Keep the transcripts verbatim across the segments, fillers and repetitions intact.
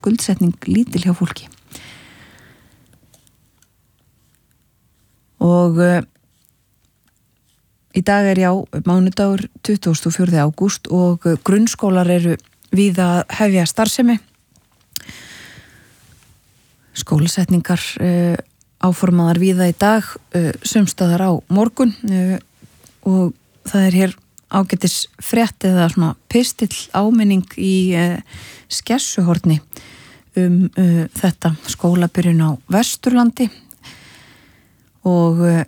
skuldsetning lítil hjá fólki. Og uh, í dag er já mánudagur tuttugasta og fjórða ágúst og uh, grunnskólar eru víða að hefja starfsemi. Skólasetningar uh, áformaðar víða í dag, uh, sumstaðar á morgun uh, og það er hér ágætis frétt eða svona pistill áminning í uh, Skessuhorni um uh, þetta skólabyrjun á Vesturlandi og uh,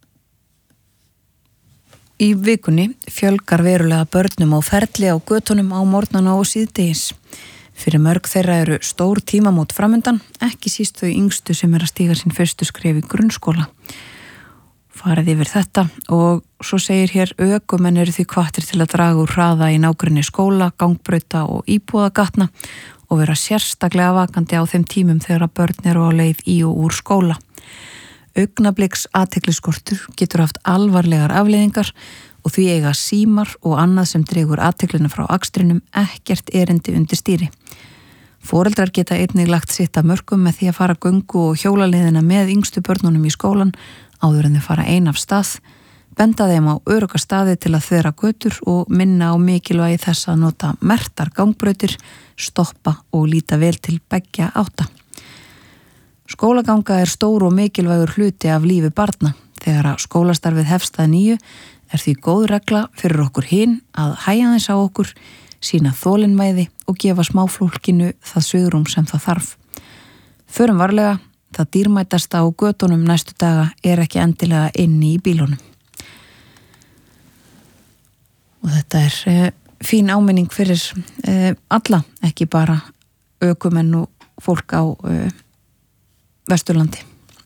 í vikunni fjölgar verulega börnum á ferli á götunum á morgnana og síðdegis. Fyrir mörg þeirra eru stór tímamót framundan, ekki síst þau yngstu sem er að stíga sín fyrstu skref í grunnskóla. Farið yfir þetta og svo segir hér ökumenn eru því hvattir til að draga úr hraða í nágrenni skóla, gangbrauta og íbúðagatna og vera sérstaklega vakandi á þeim tímum þegar að börn eru á leið í og úr skóla. Augnabliks athygliskortur getur haft alvarlegar afleiðingar og því eiga símar og annað sem dregur athyglina frá akstrinum ekkert erindi undir stýri. Foreldrar geta einnig lagt sitt af mörkum með því að fara göngu og hjólaleiðina með yngstu börnunum í skólan áður en þau fara ein af stað, benda þeim á örugga staði til að þvera götur og minna á mikilvægi þess að nota merktar gangbrautir, stoppa og líta vel til beggja átta. Skólaganga er stór og mikilvægur hluti af lífi barna. Þegar að skólastarfið hefst að nýju er því góð regla fyrir okkur hin að hægja þess á okkur, sína þolinmæði og gefa smáfólkinu það svigrúm sem það þarf. Förum varlega, það dýrmætasta á götunum næstu daga er ekki endilega inni í bílunum. Og þetta er e, fín áminning fyrir e, alla, ekki bara ökumenn og fólk á e, Vesturlandi.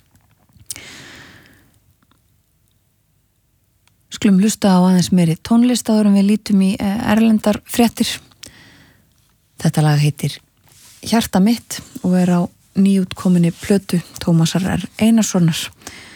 Skulum hlusta á aðeins meiri tónlist áður en við lítum í erlendar fréttir. Þetta lag heitir Hjarta mitt og er á nýútkominni plötu Tómasar R. Einarssonar.